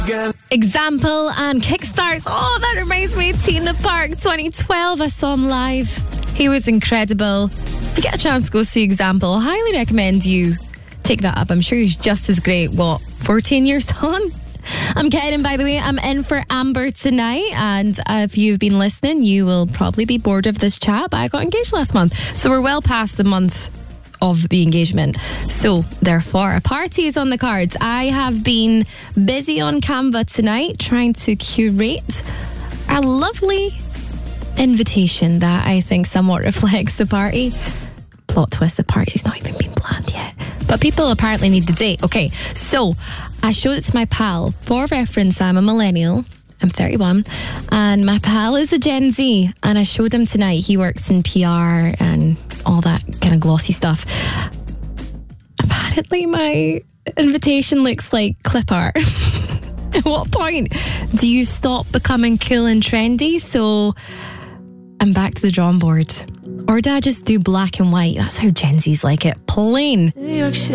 Example and Kickstarts. Oh, that reminds me of Tea in the Park 2012. I saw him live. He was incredible. If you get a chance to go see Example, I highly recommend you take that up. I'm sure he's just as great. 14 years on? I'm Karen, by the way. I'm in for Amber tonight, and if you've been listening, you will probably be bored of this chat, but I got engaged last month, so we're well past the month of the engagement, so therefore a party is on the cards. I have been busy on Canva tonight trying to curate a lovely invitation that I think somewhat reflects the party. Plot twist, the party's not even been planned yet, but people apparently need the date. Okay, so I showed it to my pal. For reference, I'm a millennial, I'm 31, and my pal is a Gen Z, and I showed him tonight. He works in PR and all that kind of glossy stuff. Apparently my invitation looks like clip art. At what point do you stop becoming cool and trendy? So I'm back to the drawing board. Or do I just do black and white? That's how Gen Z's like it. Plain.